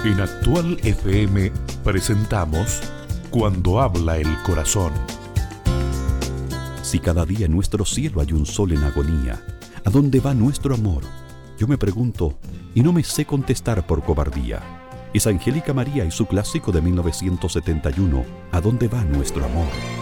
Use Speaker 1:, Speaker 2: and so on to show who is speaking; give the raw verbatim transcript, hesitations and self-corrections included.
Speaker 1: En Actual F M presentamos Cuando habla el corazón.
Speaker 2: Si cada día en nuestro cielo hay un sol en agonía, ¿a dónde va nuestro amor? Yo me pregunto, y no me sé contestar por cobardía. Es Angélica María y su clásico de mil novecientos setenta y uno, ¿A dónde va nuestro amor?